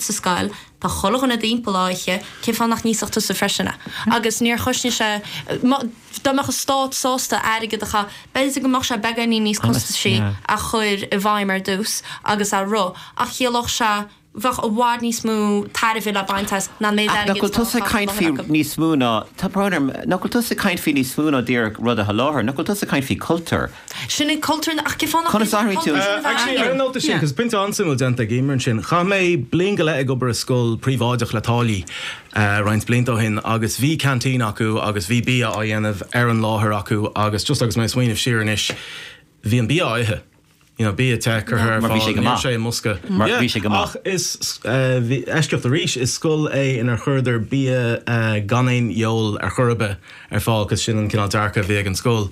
sa scail tá cholagna dímpaláiche cé fannach níosachta sa freisina agus níor chusne se dáach stát sásta aige acha beidir go mar se beganí níos costa sí a chuir I bhaimar dús agus a ro a chiaaloch se bfach a bhád níos mú tarifil a baintas na méid Nacol tusa caint fi níos múna tá bráidir nacol tusa caint fi níos múna dír rud a halláthir nacol tusa caint fi cultúr sinna cultúr ach cé fannach Actually, I know sin cos bint ansimil denta gamer sin cha mé blin go le ag obair a scóil príomháideach le tálaí roinnt blintó hin agus bhí cantín acu agus bhí bí a dhéanamh ar an láthair acu agus just agus mé smaoineh siar inis bhí an bí aithe be a tech or her muska ach is eskef the reach is skull in her further be a ganin yol ar churbe ar fall cuz sin can darka vegan skull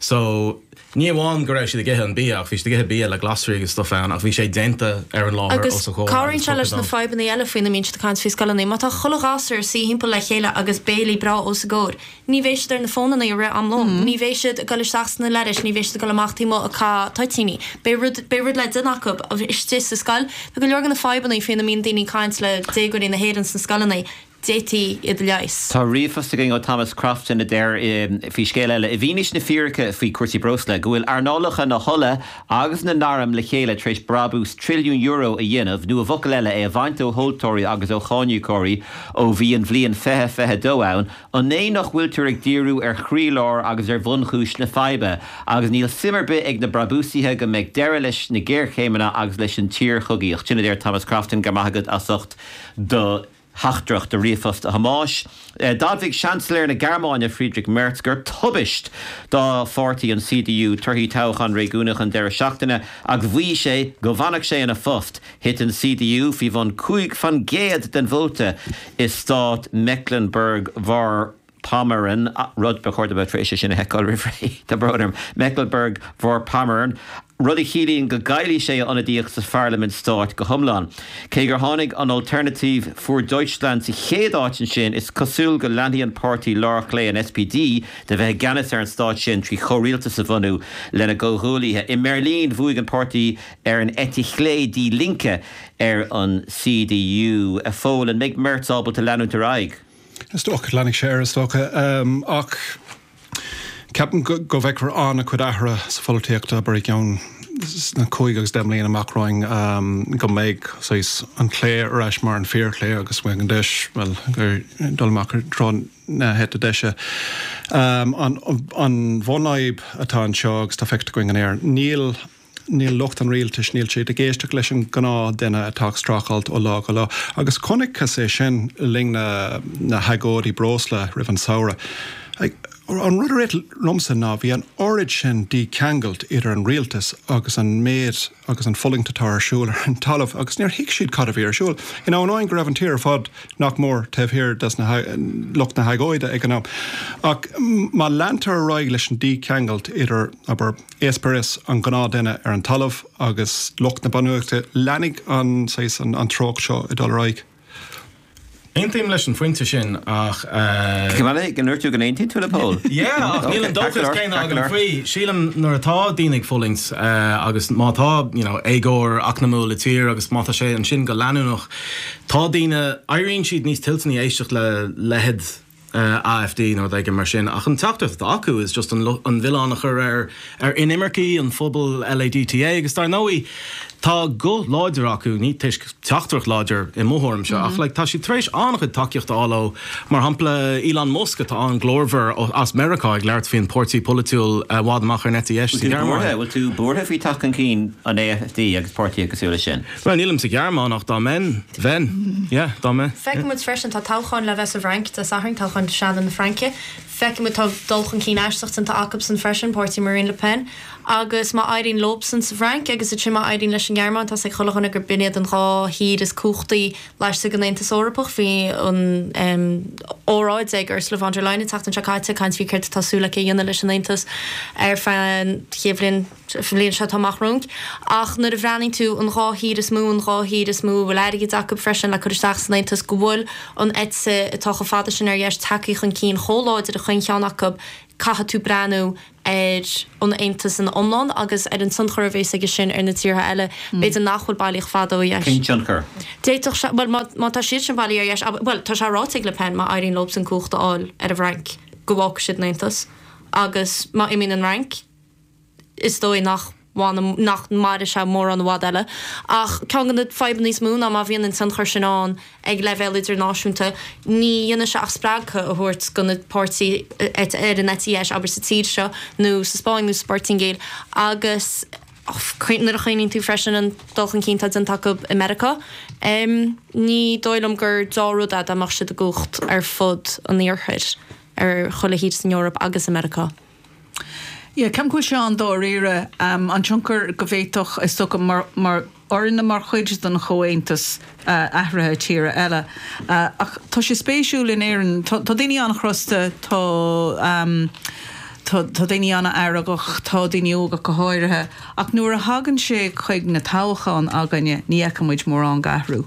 so Ní bháin go raibh siad ggéthe an bíach, bhí siad ggéthe bí le glasrií agus stuff an, ach bhí sé denta ar an láthir os a chóir. Agus cáirín se leis na fáib na eile faoin na mín de cant fí scalaní, má tá chulaghásar sí himpa le chéile agus bélaí bra os a góir. Ní bhéis ar na fóna i ra am lom, ní bhéisiad go le seachna leiris, ní bhéisiad go le machtaí a cá taitiní. Bé rud le dunachub a istí sa scal, go leorgan na fáibanna faoin na mín daoine caint le dégurí na héan sa scalaní. Déti iad leis. Tá riomhasta going ó Thomas Croft in der fi scéile eile. I bhínis na fíorcha faoi cuasaí brosla, go bhfuil arnálacha na thola agus na náram le chéile treis brabús trilliún euro a dhéanamh nu a bhocail eile é a bhaint ó hóltóirí agus ó chániúcóirí ó bhí an bhliain fethe dó ann, an né nach bhfuiltear ag díriú ar chríláir agus ar bhunchúis na faibe, agus níl simmerbe ag na brabúsithe go méid deire leis na ggéirchéimena agus leis an tír chugaíoch. Sinna déir Thomas Crofton go maithagad asacht do Hachdracht de riefast a hamáis. Dadvig Chancellor na Garmáine Friedrich Merz gur tubist dá 40 an CDU turhí táchan réúnach an deire seachtaine ag bhí sé go bhanach sé an a fuft hit an CDU fi van cuig van géad den vote is stát Mecklenburg var Pommern rud bechoird about éisi sin a heáil rifré de broderm Mecklenburg var Pommern rudí chilíonn go gaiilí sé anna díoch sa Parliament Stát go thomláin. Cé gur tháinig an alternatív for Deutschland sa chéadáitin sin is cosúil go Landian Party Lách Lé an SPD de bheith ganas ar an Stát sin trí choríalta sa bhanú lena góthúlaithe. I Merlín bhuaig an party ar an etichlé dí linke ar an CDU a fól an méid Merz ábal ta leanú tar aig. Stoch Lannig sé stocha ach Captain go bhheicear anna chud ahra sa folíochta bar ceann na cóigegus demlíon amachráing go méid sais an cléir aráis mar an fear cléir agus bfuin an deis well gur dulmachar trán na het a deise. An bhnaib atá an seo agus tá feicte going an air. Níl lucht an rialtas níl sé de géisteach leis an gná duine atá strachalt ó lá go lá. Agus connic sé sin ling na hagóirí brosla rih an saora. An rud réit lomsa ná bhí an orid sin díceangalt idir an rialtas agus an méid agus an follingtatá arsúil ar an talamh agus níor hiic siad cad a bhí arsúil. I náin go raibh an tíar fad nach mór taobhhir das lucht na hagóide ag an ná. Ach má leantar roiig leis an díceangalt idir aber éasparis an gná duine ar an talamh agus lucht na banúachta leannig an tróg seo i dul roiig. Eintim leis an fointe sin ach Cymale gan nuirtú gan eintim tú le pól? Yeah, níl an dóchas céine agan faoi sílam nuair atá dínig fólings agus mátá égóir ach na mú le tír agus mátá sé an sin go leanúnach tá díine airíonn siad níos tiltaní éisteach le lehead AFD nó d mar sin ach an tachtach acu is just an bhilánachar ar inimircí an fphobal LADTA agus tar nóí tá go láidir acu ní teachtrach láidir I móthorm seo ach tá si trééis annachchud takeíocht áló mar hampla Elon Musk tá an glórver as America ag leart fion portí polúil bhádamach ar netí eistí bhfuil tú bortha fhí tachan cín an AFD agus portí agusúla sin. Well nílam sa gearmánach dá men bhein dá me. Feicimid freisin tá táchaáin le bheits a Frank tá sahaing táchain sean na Franke. Feicimid tá dulchan cí eisteach san tá acab san freisin Portí Marine Le Pen agus má airín lobsan sa Frank agus si má airín leis an Gearmán tá sé cholachanna gur biniad an rá híd is cúchtaí leis sa gan éanta sórapach hí an óráid ag ar Sla von der Leyen tacht an seáite caiint fi ceirt tásúla é dhéanana leis an éantas ar fan chéblin flin se táachrung ach na a bhreaning tú an rá híd is mú bhfuil airige acab freisin le chuisteach san éantas go bhfuil an etsa atá go fada sin ar dhéist takeíchan cín hóláid a chuin cheannachab caitha tú brenn an Aontas an omlán agus an sunchar bhééis agus sin ar na tíortha eile beidir nachhfuil bailíoch fada ó dhéis. Cínseanchar. Déitoch má tá siad sin bailí ar dhéis, well tá se ráigh le pen má Eirín Lopes an cúchta áil ar a bhrank go bhhac siad na Aontas agus má imín an rank is dói nach mar se mór an bhád eile. Ach cean gan feban níos múna má bhíon an san chuirsinán ag level idirnáisiúnta, ní dhéana se ach sppracha a thuirt gona pártaí ar an netíis aber sa tíd seo nó sa Spáin nó Sportingale agus nar a chuoín tú freisin an dulchan cínta an take America. Ní dóilm gur dáróda amach si a gúcht ar fud an níorthaid ar chola híd san Europa agus America. Cem go se an dá rire an tionchar go bhéitoch is sto mar orna mar chuid don choéintas ahrathe tíre eile. Ach tá sé spéisiúil in éan tá daine an chrosta tá daine anna airagach tá daine óga go háirithe ach nuair a hagann sé chuig na táchaán aganne ní eicmuid mór an gahrú.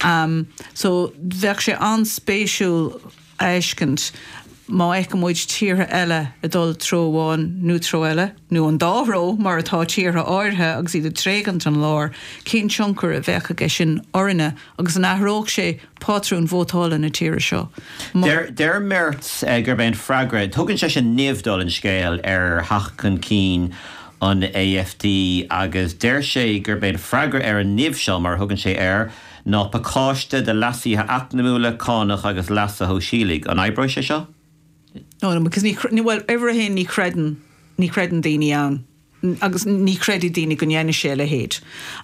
So bheith sé an spéisiúil éiscint má eicmuid tíre eile a dul tróháin nó tro eile nó an dáró mar atá tíre áirthe agus iad trégant an lár cén tionchar a bheith aige sin orine agus an athróg sé pátrún bhótála na tíre seo. Der mert gur ben fragra, thugann sé sin nimhdul an scéal ar hachcan cín an AFD agus der sé gur ben fragra ar an nimhseo mar thugann sé ar ná pacáiste de lasíthe acnamúla cánach agus lasa hósílig an eibreis sé seo? No, because well, ever hen ní credan daoine an agus ní credi daoine go dhéana sé le héad.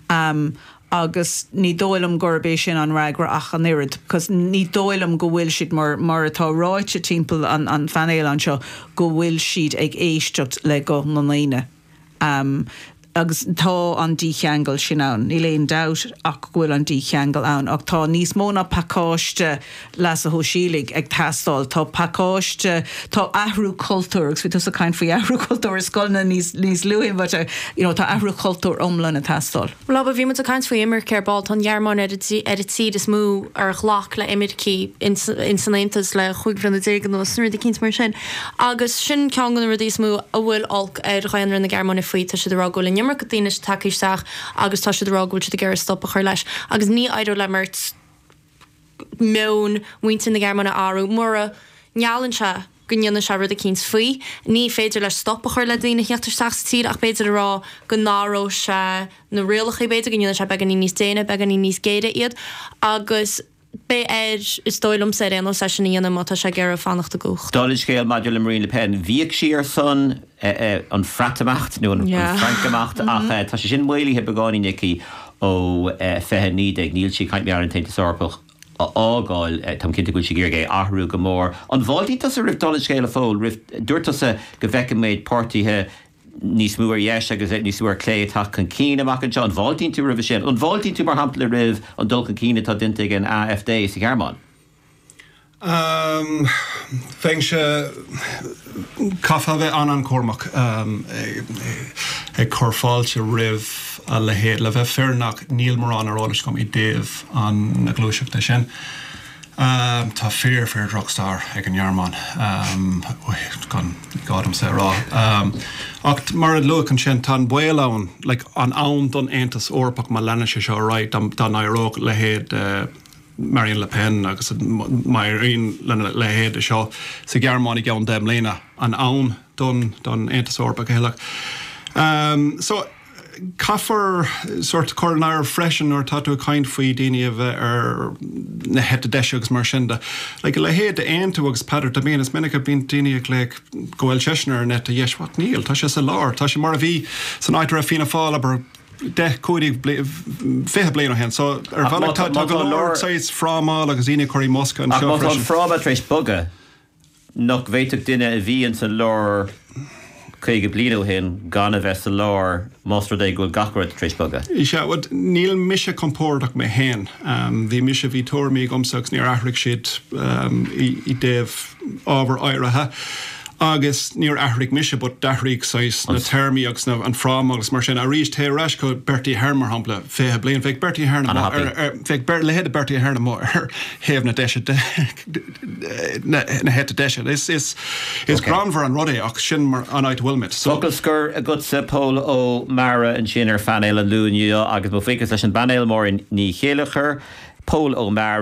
Agus ní dóilm gorbéis sin an ragra ach an irid, because ní dóilm go bhfuil siad mar atá ráite timppel an fanéil an seo go bhfuil siad ag éistecht le go na naine. Agus tá an dícheangal sin ann. Ní léon doubt ach bhfuil an dícheangal ann. Ach tá níos móna pacáiste las a hósílig ag tastal. Tá pacáiste, tá ahrú cultúr, agus bhí a cain faoi ahrú cultúr is scolna níos luúin, but tá ahrú cultúr omlan a tastal. Well, aber bhí mu a caint faoi imir ceirbal tá Gearmán tíd is mú ar ghlach le imircí in san Aontas le chuig brenn dégan nó snúir de cíns mar sin. Agus sin cean gan rudí mú a bhfuil olc ar chuann na Gearmán faoi tá si de rágóil mar go dtíine takeíteach agus tá si rágúil si de gur stop a chuir leis agus ní idir le mert mún muinte na Gearmána áú mura nealann se gonne se rud a cíns faoi, ní féidir le stop a chuir le dtíine heachtar seach tíad ach beidir rá go náró se na réalacha beidir gonne se began ní níos déine began ní níos géide iad agus Bé is dóilm sé an se sin íana mata se ggéar fannacht a goch. Dáil scéal Madeleine Marine Le Pen bhíag siar son an fratamacht nó an francamacht ach tá sé sin muilíthe beáin nici ó fethe ní ag níl si caiint mear an teinte sorpach ágáil tam cinnta goil si ggéirgé ahrú go mór. An bháiltítas a rih dáil scéal a fól dúirtas a go bheice méid pártaithe níos múar dhéis agus níos múar clé tá an cíine amach an seo an bháiltín tú rih sin. An bháiltín tú mar hampla rih an dul an cíine tá dinta an AFD sa Gearmán. Féin se cafa bheith an Cormac ag chorfáilte rih a le héad le bheith fearnach níl mar an aráis gom I déobh an na glúiseachta sin. Tá fear rockstar ag an Gearmán gan gádam sé rá. Ach mar an luach an sin tá buil ann an ann don Aontas orpach má lena sé seo ráid don airóg le héad Marine Le Pen agus Maireen le héad seo sa Gearmán I gceann dem léna an ann don Aontas orpach héileach. So Caffar sort coronar freshen or tatu kind faoi daine of na het deisigus mar sinda. Like le héad aontugus patter to mean is minic bín daine like goil Cheshire net a yes what Neil tá sé sa lár tá sé mar a bhí san aidir a fina fáil aber de códig fé blian hen so ar bhela tá go lár sais frámá agus ine choirí Mosca an seo freisin. Fráma treis buga nach bhéiteach duine a bhí an sa lár chuige blianú hen gan a bheith sa lár mástra é goil gachar treis buga. Ise wat níl mise compórach mé hen. Bhí mise bhí tuairmí gomsachs níor aithric siad I déobh ábhar áirithe. agus níor ahraigh mise, but dahraigh sais na termí agus na an frám agus mar sin a rís té ras go Bertie Hermer hampla fé blion feh Bertie Herna feh le head Bertie Herna mór héamh na deise na het a deise. Is granmhar an rudé ach sin mar anait wilmit. Sogus gur a good sa Paul ó Mara an sin ar fan éile lúniu agus mo ficus leis an ban éile mór ní chéalachar Paul ó Mara